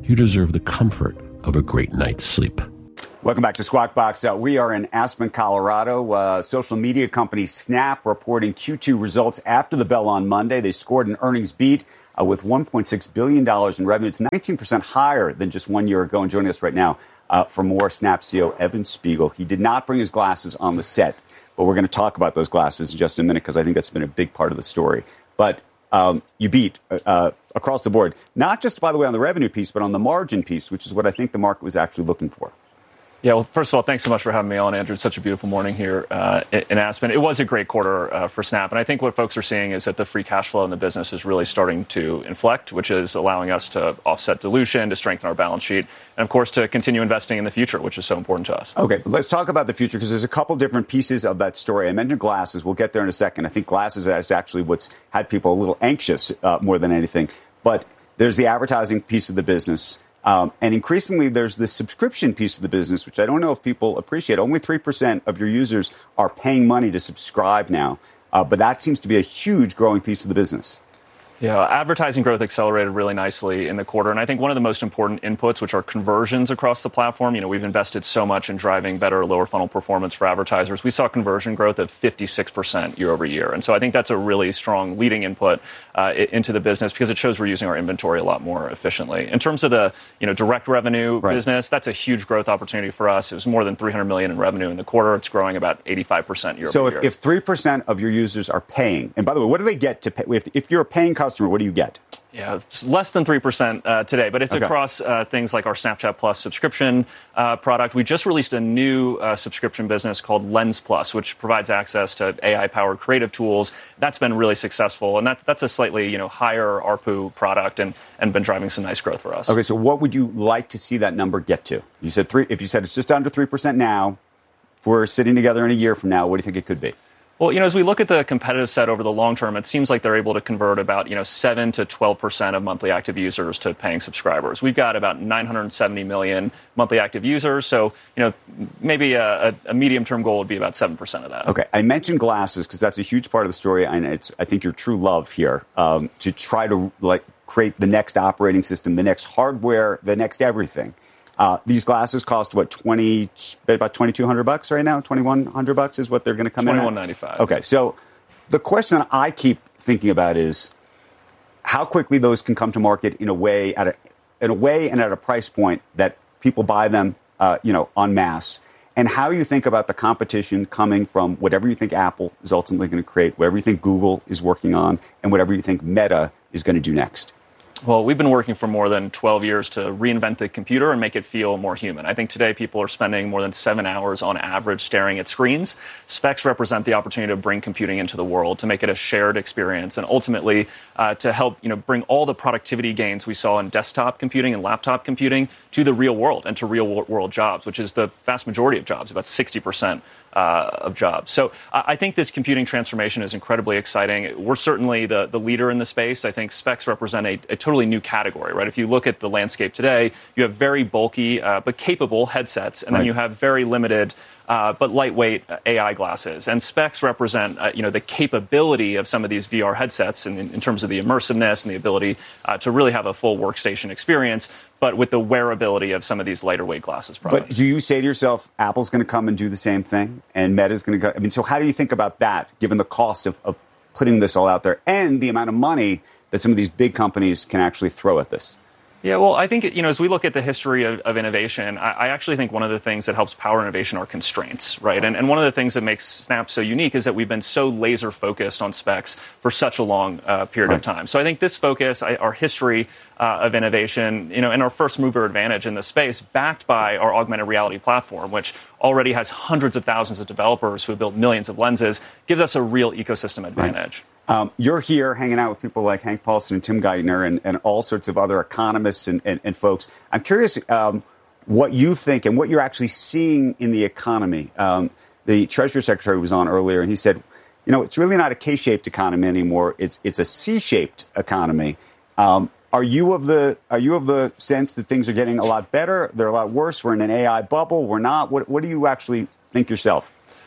you deserve the comfort of a great night's sleep. Welcome back to Squawk Box. We are in Aspen, Colorado. Social media company Snap reporting Q2 results after the bell on Monday. They scored an earnings beat with $1.6 billion in revenue. It's 19% higher than just 1 year ago. And joining us right now for more, Snap CEO Evan Spiegel. He did not bring his glasses on the set, but we're going to talk about those glasses in just a minute because I think that's been a big part of the story. But you beat across the board, not just, by the way, on the revenue piece, but on the margin piece, which is what I think the market was actually looking for. Yeah, well, first of all, thanks so much for having me on, Andrew. It's such a beautiful morning here in Aspen. It was a great quarter for Snap, and I think what folks are seeing is that the free cash flow in the business is really starting to inflect, which is allowing us to offset dilution, to strengthen our balance sheet, and, of course, to continue investing in the future, which is so important to us. Okay, let's talk about the future, because there's a couple different pieces of that story. I mentioned glasses. We'll get there in a second. I think glasses is actually what's had people a little anxious more than anything. But there's the advertising piece of the business. And increasingly, there's the subscription piece of the business, which I don't know if people appreciate. Only 3% of your users are paying money to subscribe now. But that seems to be a huge growing piece of the business. Yeah, advertising growth accelerated really nicely in the quarter. And I think one of the most important inputs, which are conversions across the platform, we've invested so much in driving better lower funnel performance for advertisers. We saw conversion growth of 56% year over year. And so I think that's a really strong leading input into the business because it shows we're using our inventory a lot more efficiently. In terms of the direct revenue business, that's a huge growth opportunity for us. It was more than $300 million in revenue in the quarter. It's growing about 85% year over year. So if 3% of your users are paying, and by the way, what do they get to pay? If you're a paying customer, what do you get? Yeah, it's less than 3% today, but it's across things like our Snapchat Plus subscription product. We just released a new subscription business called Lens Plus, which provides access to AI-powered creative tools. That's been really successful, and that's a slightly higher ARPU product and been driving some nice growth for us. Okay, so what would you like to see that number get to? You said if you said it's just under 3% now, if we're sitting together in a year from now, what do you think it could be? Well, as we look at the competitive set over the long term, it seems like they're able to convert about 7 to 12% of monthly active users to paying subscribers. We've got about 970 million monthly active users, so maybe a medium-term goal would be about 7% of that. Okay, I mentioned glasses because that's a huge part of the story, and it's I think your true love here to try to create the next operating system, the next hardware, the next everything. These glasses cost about $2,200 right now. $2,100 is what they're going to come in at. $2,195. Okay, so the question that I keep thinking about is how quickly those can come to market in a way and at a price point that people buy them, en masse, and how you think about the competition coming from whatever you think Apple is ultimately going to create, whatever you think Google is working on, and whatever you think Meta is going to do next. Well, we've been working for more than 12 years to reinvent the computer and make it feel more human. I think today people are spending more than 7 hours on average staring at screens. Specs represent the opportunity to bring computing into the world, to make it a shared experience, and ultimately to help bring all the productivity gains we saw in desktop computing and laptop computing to the real world and to real world jobs, which is the vast majority of jobs, about 60%. Of jobs. So I think this computing transformation is incredibly exciting. We're certainly the leader in the space. I think specs represent a totally new category, right? If you look at the landscape today, you have very bulky but capable headsets, and then you have very limited but lightweight AI glasses. And specs represent, the capability of some of these VR headsets in terms of the immersiveness and the ability to really have a full workstation experience, but with the wearability of some of these lighter weight glasses products. But do you say to yourself, Apple's going to come and do the same thing, and Meta's going to go? So how do you think about that, given the cost of putting this all out there and the amount of money that some of these big companies can actually throw at this? Yeah, well, I think, as we look at the history of innovation, I actually think one of the things that helps power innovation are constraints, right? And one of the things that makes Snap so unique is that we've been so laser focused on specs for such a long period of time. So I think this focus, our history of innovation, and our first mover advantage in the space, backed by our augmented reality platform, which already has hundreds of thousands of developers who have built millions of lenses, gives us a real ecosystem advantage. Right. You're here hanging out with people like Hank Paulson and Tim Geithner and all sorts of other economists and folks. I'm curious what you think and what you're actually seeing in the economy. The Treasury Secretary was on earlier, and he said, it's really not a K-shaped economy anymore. It's a C-shaped economy. Are you of the sense that things are getting a lot better? They're a lot worse. We're in an AI bubble. We're not. What do you actually think yourself?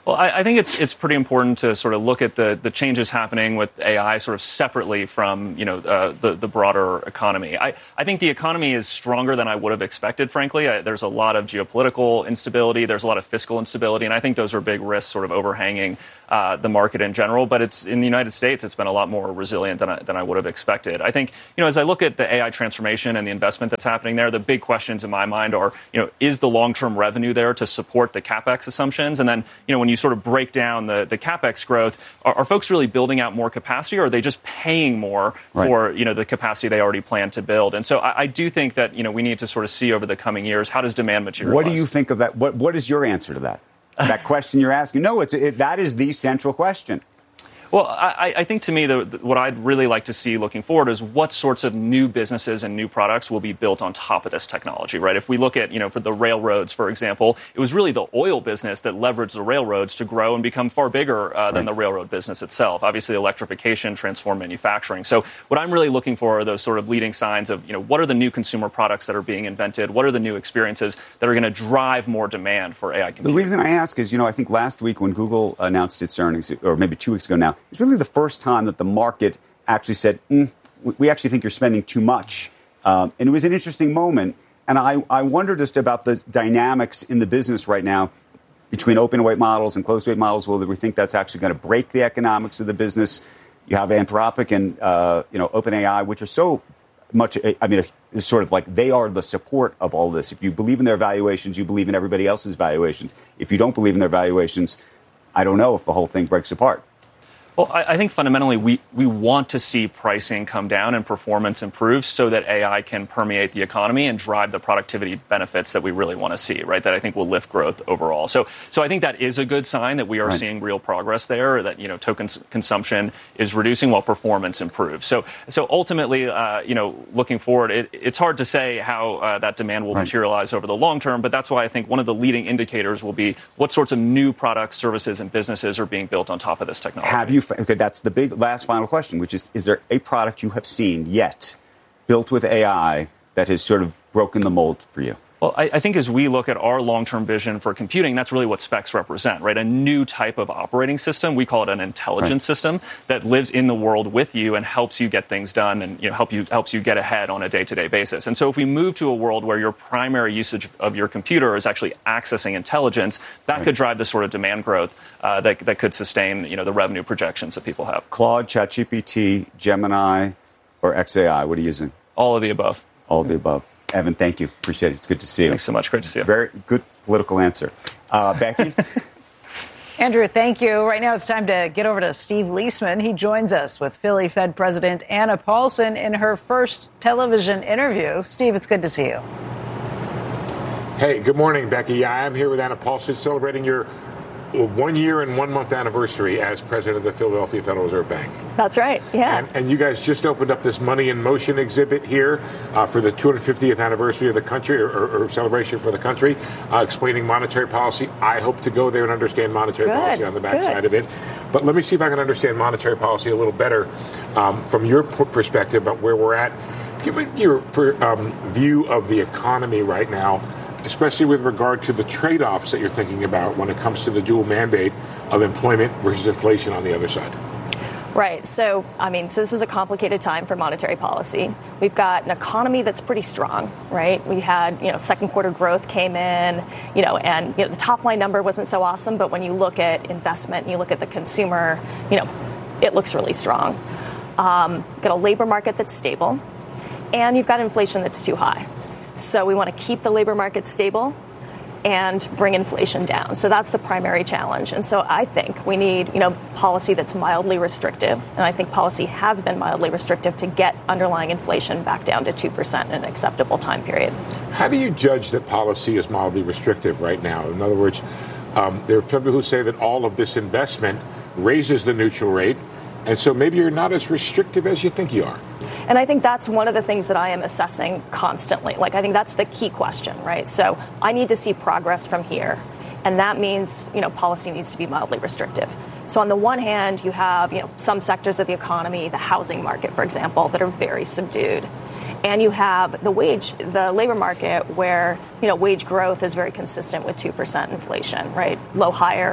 Well, I think it's pretty important to sort of look at the changes happening with AI sort of separately from, the broader economy. I think the economy is stronger than I would have expected, frankly. There's a lot of geopolitical instability. There's a lot of fiscal instability. And I think those are big risks sort of overhanging the market in general. But it's in the United States, it's been a lot more resilient than I would have expected. I think, as I look at the AI transformation and the investment that's happening there, the big questions in my mind are, is the long-term revenue there to support the CapEx assumptions? And then, when you sort of break down the CapEx growth, are folks really building out more capacity, or are they just paying more for, the capacity they already plan to build? And so I do think that, we need to sort of see over the coming years, how does demand materialize? What do you think of that? What is your answer to that? That question you're asking? No, that is the central question. Well, I think to me, what I'd really like to see looking forward is what sorts of new businesses and new products will be built on top of this technology, right? If we look at, for the railroads, for example, it was really the oil business that leveraged the railroads to grow and become far bigger than the railroad business itself. Obviously, electrification transformed manufacturing. So what I'm really looking for are those sort of leading signs of, what are the new consumer products that are being invented? What are the new experiences that are going to drive more demand for AI computing? The reason I ask is, I think last week when Google announced its earnings, or maybe 2 weeks ago now, it's really the first time that the market actually said, we actually think you're spending too much. And it was an interesting moment. And I wonder just about the dynamics in the business right now between open weight models and closed weight models, whether we think that's actually going to break the economics of the business. You have Anthropic and, OpenAI, which are so much, it's sort of like they are the support of all this. If you believe in their valuations, you believe in everybody else's valuations. If you don't believe in their valuations, I don't know if the whole thing breaks apart. Well, I think fundamentally we want to see pricing come down and performance improve so that AI can permeate the economy and drive the productivity benefits that we really want to see, right? That I think will lift growth overall. So I think that is a good sign that we are seeing real progress there, that, token consumption is reducing while performance improves. So ultimately, looking forward, it's hard to say how that demand will materialize over the long term, but that's why I think one of the leading indicators will be what sorts of new products, services, and businesses are being built on top of this technology. Okay, that's the big last final question, which is there a product you have seen yet built with AI that has sort of broken the mold for you? Well, I think as we look at our long-term vision for computing, that's really what specs represent, right? A new type of operating system. We call it an intelligence system that lives in the world with you and helps you get things done and helps you get ahead on a day-to-day basis. And so if we move to a world where your primary usage of your computer is actually accessing intelligence, that could drive the sort of demand growth that could sustain the revenue projections that people have. Claude, ChatGPT, Gemini, or XAI? What are you using? All of the above. All of the above. Evan, thank you. Appreciate it. It's good to see you. Thanks so much. Great to see you. Very good political answer. Becky? Andrew, thank you. Right now it's time to get over to Steve Liesman. He joins us with Philly Fed President Anna Paulson in her first television interview. Steve, it's good to see you. Hey, good morning, Becky. Yeah, I'm here with Anna Paulson celebrating your 1 year and 1 month anniversary as president of the Philadelphia Federal Reserve Bank. That's right, yeah. And you guys just opened up this Money in Motion exhibit here for the 250th anniversary of the country, or celebration for the country, explaining monetary policy. I hope to go there and understand monetary policy on the backside of it. But let me see if I can understand monetary policy a little better from your perspective about where we're at. Give it your view of the economy right now, especially with regard to the trade-offs that you're thinking about when it comes to the dual mandate of employment versus inflation on the other side. Right. So this is a complicated time for monetary policy. We've got an economy that's pretty strong, right? We had, second quarter growth came in, and the top line number wasn't so awesome, but when you look at investment and you look at the consumer, it looks really strong. Got a labor market that's stable, and you've got inflation that's too high. So we want to keep the labor market stable and bring inflation down. So that's the primary challenge. And so I think we need, policy that's mildly restrictive. And I think policy has been mildly restrictive to get underlying inflation back down to 2% in an acceptable time period. How do you judge that policy is mildly restrictive right now? In other words, there are people who say that all of this investment raises the neutral rate. And so maybe you're not as restrictive as you think you are. And I think that's one of the things that I am assessing constantly. I think that's the key question, right? So I need to see progress from here. And that means, policy needs to be mildly restrictive. So on the one hand, you have, some sectors of the economy, the housing market, for example, that are very subdued. And you have the labor market where, wage growth is very consistent with 2% inflation, right? Low hire,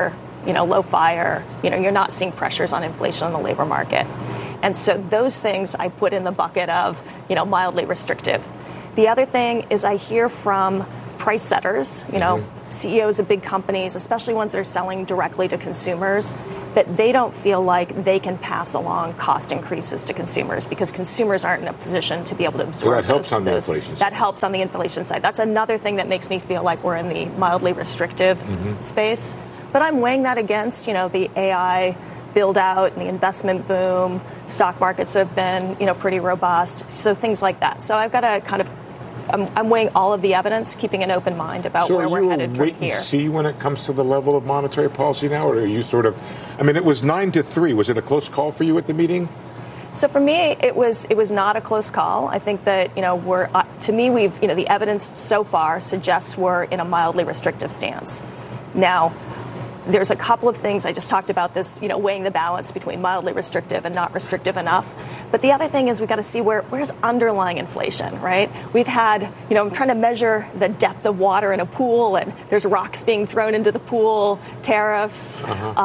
low fire. You're not seeing pressures on inflation on the labor market. And so those things I put in the bucket of, mildly restrictive. The other thing is I hear from price setters, CEOs of big companies, especially ones that are selling directly to consumers, that they don't feel like they can pass along cost increases to consumers because consumers aren't in a position to be able to absorb. So that helps on the inflation side. That helps on the inflation side. That's another thing that makes me feel like we're in the mildly restrictive space. But I'm weighing that against, the AI build out and the investment boom. Stock markets have been, pretty robust. So things like that. So I've got to kind of I'm weighing all of the evidence, keeping an open mind about where we're headed from here. So are you wait and see when it comes to the level of monetary policy now, or are you sort of? I mean, it was 9-3. Was it a close call for you at the meeting? So for me, it was not a close call. I think that we're to me we've the evidence so far suggests we're in a mildly restrictive stance. Now, there's a couple of things. I just talked about this, weighing the balance between mildly restrictive and not restrictive enough. But the other thing is we've got to see where's underlying inflation, right? We've had, I'm trying to measure the depth of water in a pool, and there's rocks being thrown into the pool, tariffs,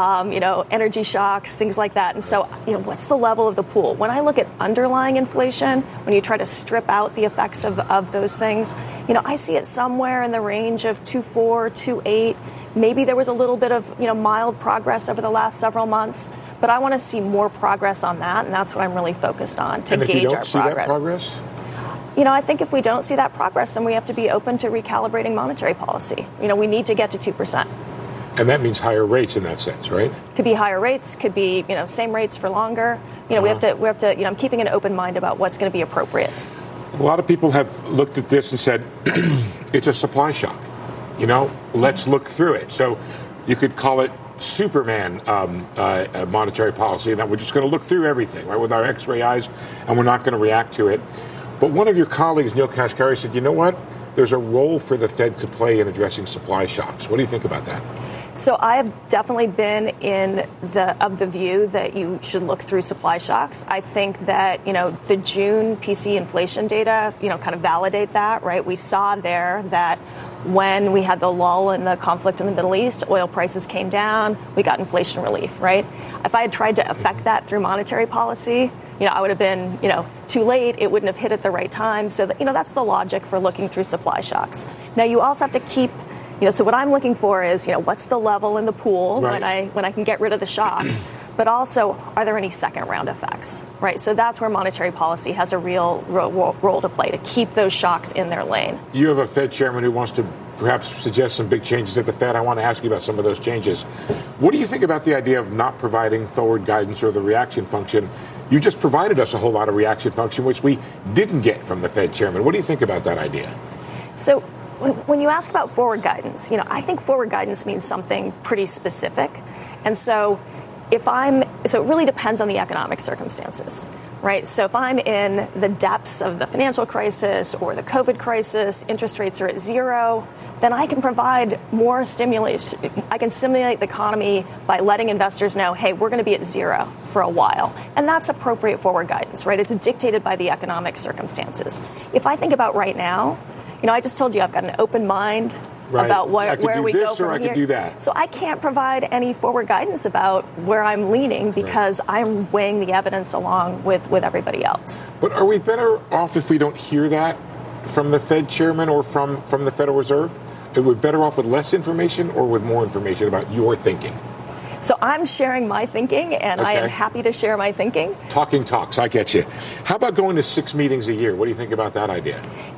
energy shocks, things like that. And so, what's the level of the pool? When I look at underlying inflation, when you try to strip out the effects of those things, I see it somewhere in the range of 2.4, 2.8. Maybe there was a little bit of, mild progress over the last several months, but I want to see more progress on that, and that's what I'm really focused on to gauge our progress. And if you don't see that progress? I think if we don't see that progress, then we have to be open to recalibrating monetary policy. We need to get to 2%. And that means higher rates in that sense, right? Could be higher rates, could be, same rates for longer. We have to, I'm keeping an open mind about what's going to be appropriate. A lot of people have looked at this and said, it's a supply shock. Let's look through it. So you could call it Superman monetary policy, and that we're just going to look through everything, right, with our X-ray eyes, and we're not going to react to it. But one of your colleagues, Neil Kashkari, said, you know what? There's a role for the Fed to play in addressing supply shocks. What do you think about that? So I have definitely been of the view that you should look through supply shocks. I think that, the June PC inflation data, kind of validate that, right? We saw there that when we had the lull in the conflict in the Middle East, oil prices came down, we got inflation relief, right? If I had tried to affect that through monetary policy, I would have been, too late. It wouldn't have hit at the right time. So, that's the logic for looking through supply shocks. Now, you also have to keep so what I'm looking for is, what's the level in the pool right. when I can get rid of the shocks, but also are there any second round effects, right? So that's where monetary policy has a real role to play, to keep those shocks in their lane. You have a Fed chairman who wants to perhaps suggest some big changes at the Fed. I want to ask you about some of those changes. What do you think about the idea of not providing forward guidance or the reaction function? You just provided us a whole lot of reaction function, which we didn't get from the Fed chairman. What do you think about that idea? So when you ask about forward guidance, I think forward guidance means something pretty specific. And so so it really depends on the economic circumstances, right? So if I'm in the depths of the financial crisis or the COVID crisis, interest rates are at zero, then I can provide more stimulation. I can stimulate the economy by letting investors know, hey, we're going to be at zero for a while. And that's appropriate forward guidance, right? It's dictated by the economic circumstances. If I think about right now, I just told you I've got an open mind about where we go from here. I could do that. So I can't provide any forward guidance about where I'm leaning because I'm weighing the evidence along with everybody else. But are we better off if we don't hear that from the Fed chairman or from the Federal Reserve? Are we better off with less information or with more information about your thinking? So I'm sharing my thinking, and I am happy to share my thinking. Talking talks, I get you. How about going to 6 meetings a year? What do you think about that idea?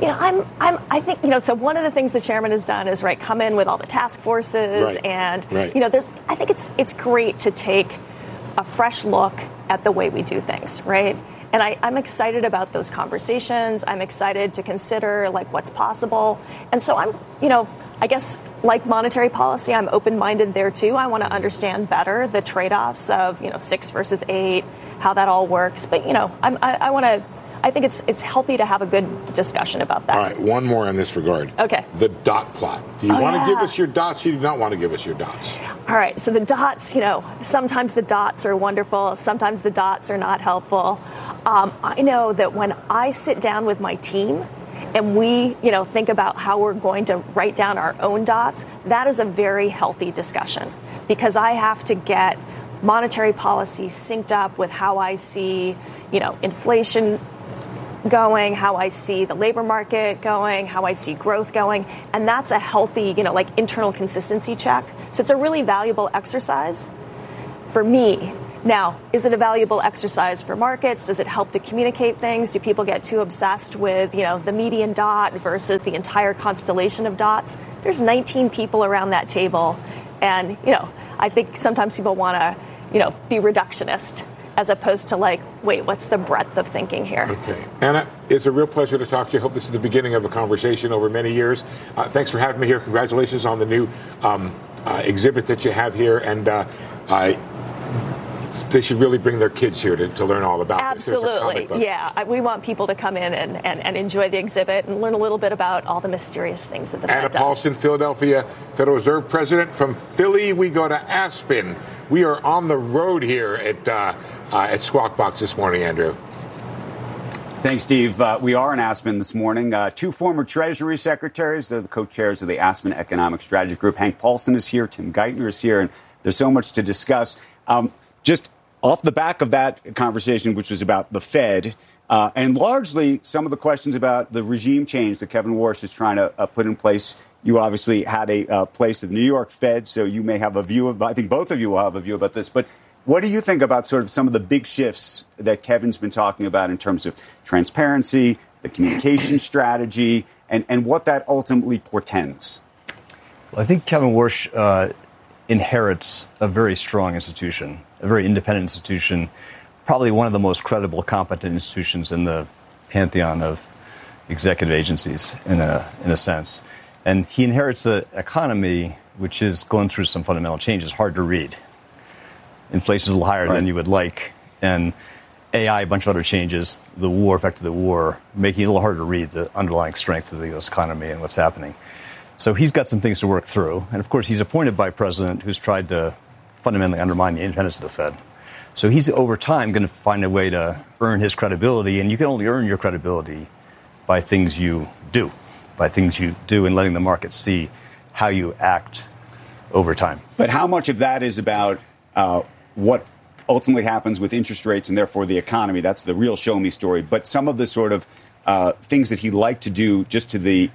I think, so one of the things the chairman has done is, come in with all the task forces, and, I think it's great to take a fresh look at the way we do things, right? And I'm excited about those conversations. I'm excited to consider, what's possible. And so I'm, I guess, like monetary policy, I'm open-minded there, too. I want to understand better the trade-offs of, 6 versus 8, how that all works. But, I think it's healthy to have a good discussion about that. All right, one more in this regard. Okay. The dot plot. Do you want to give us your dots? You do not want to give us your dots. All right, so the dots, sometimes the dots are wonderful. Sometimes the dots are not helpful. I know that when I sit down with my team, and we, think about how we're going to write down our own dots, that is a very healthy discussion. because I have to get monetary policy synced up with how I see, inflation going, how I see the labor market going, how I see growth going. And that's a healthy, internal consistency check. So it's a really valuable exercise for me. Now, is it a valuable exercise for markets? Does it help to communicate things? Do people get too obsessed with, the median dot versus the entire constellation of dots? There's 19 people around that table. And, I think sometimes people want to, be reductionist as opposed to wait, what's the breadth of thinking here? Okay. Anna, it's a real pleasure to talk to you. I hope this is the beginning of a conversation over many years. Thanks for having me here. Congratulations on the new exhibit that you have here. And they should really bring their kids here to learn all about this. Absolutely. Yeah. We want people to come in and enjoy the exhibit and learn a little bit about all the mysterious things that the Fed does. Anna Paulson, Philadelphia Federal Reserve President. From Philly, we go to Aspen. We are on the road here at Squawk Box this morning, Andrew. Thanks, Steve. We are in Aspen this morning. Two former Treasury secretaries, they're the co-chairs of the Aspen Economic Strategy Group. Hank Paulson is here. Tim Geithner is here. And there's so much to discuss. Just off the back of that conversation, which was about the Fed, and largely some of the questions about the regime change that Kevin Warsh is trying to put in place. You obviously had a place at the New York Fed, so you may have a view I think both of you will have a view about this. But what do you think about sort of some of the big shifts that Kevin's been talking about in terms of transparency, the communication strategy, and what that ultimately portends? Well, I think Kevin Warsh inherits a very strong institution, a very independent institution, probably one of the most credible, competent institutions in the pantheon of executive agencies, in a sense. And he inherits an economy which is going through some fundamental changes, hard to read. Inflation is a little higher than you would like, and AI, a bunch of other changes, the war, effect of the war, making it a little harder to read the underlying strength of the U.S. economy and what's happening. So he's got some things to work through. And, of course, he's appointed by a president who's tried to fundamentally undermine the independence of the Fed. So he's, over time, going to find a way to earn his credibility. And you can only earn your credibility by things you do, and letting the market see how you act over time. But how much of that is about what ultimately happens with interest rates and therefore the economy? That's the real show me story. But some of the sort of things that he'd like to do just to the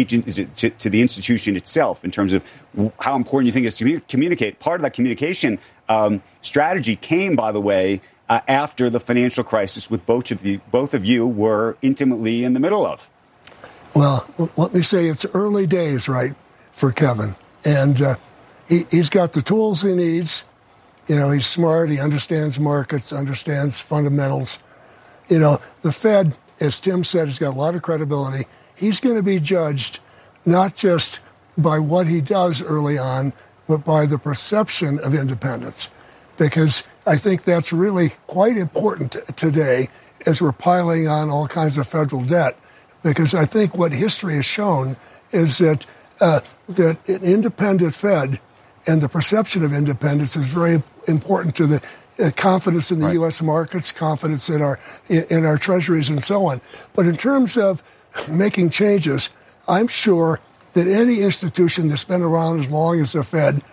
to the institution itself in terms of how important you think it is to communicate. Part of that communication strategy came, by the way, after the financial crisis, with both of you were intimately in the middle of. Well, let me say it's early days, right, for Kevin. And he's got the tools he needs. He's smart. He understands markets, understands fundamentals. The Fed, as Tim said, has got a lot of credibility. He's going to be judged not just by what he does early on, but by the perception of independence. Because I think that's really quite important today as we're piling on all kinds of federal debt. Because I think what history has shown is that that an independent Fed and the perception of independence is very important to the confidence in the U.S. markets, confidence in our treasuries, and so on. But in terms of making changes, I'm sure that any institution that's been around as long as the Fed,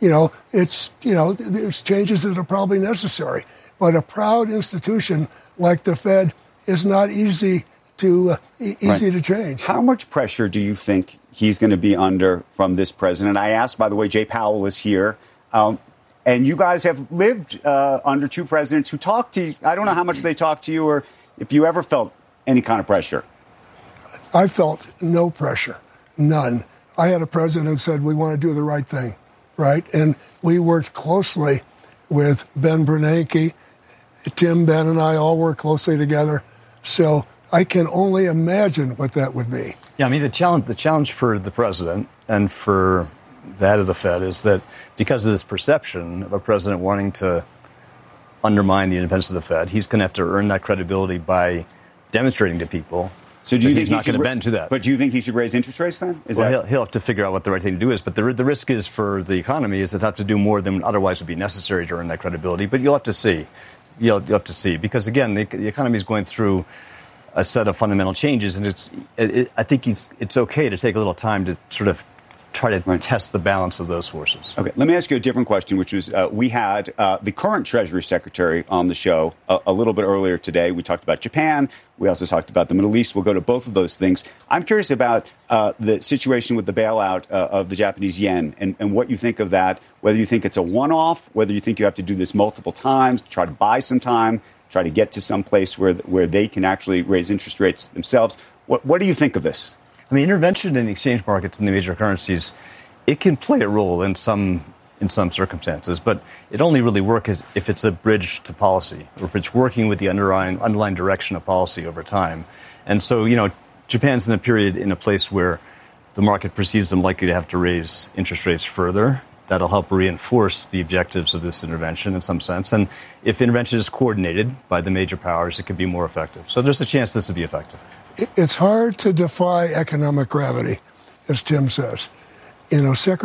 there's changes that are probably necessary. But a proud institution like the Fed is not easy to change. How much pressure do you think he's going to be under from this president? I asked, by the way, Jay Powell is here. And you guys have lived under two presidents who talked to you. I don't know how much they talked to you or if you ever felt any kind of pressure. I felt no pressure, none. I had a president who said, we want to do the right thing, right? And we worked closely with Ben Bernanke. Tim, Ben, and I all worked closely together. So I can only imagine what that would be. Yeah, I mean, the challenge for the president and for the head of the Fed is that because of this perception of a president wanting to undermine the independence of the Fed, he's going to have to earn that credibility by demonstrating to people. So do you think he's not going to bend to that? But do you think he should raise interest rates then? He'll have to figure out what the right thing to do is. But the risk is for the economy is that he'll have to do more than otherwise would be necessary to earn that credibility. But you'll have to see. You'll have to see. Because, again, the economy is going through a set of fundamental changes. And I think it's okay to take a little time to sort of try to test the balance of those forces. Okay, let me ask you a different question, which was we had the current Treasury Secretary on the show a little bit earlier today. We talked about Japan. We also talked about the Middle East. We'll go to both of those things. I'm curious about the situation with the bailout of the Japanese yen and what you think of that, whether you think it's a one-off, whether you think you have to do this multiple times, try to buy some time, try to get to some place where they can actually raise interest rates themselves. What do you think of this? I mean, intervention in the exchange markets in the major currencies, it can play a role in some circumstances, but it only really works if it's a bridge to policy, or if it's working with the underlying direction of policy over time. And so, Japan's in a place where the market perceives them likely to have to raise interest rates further. That'll help reinforce the objectives of this intervention in some sense. And if intervention is coordinated by the major powers, it could be more effective. So there's a chance this will be effective. It's hard to defy economic gravity, as Tim says. Secretary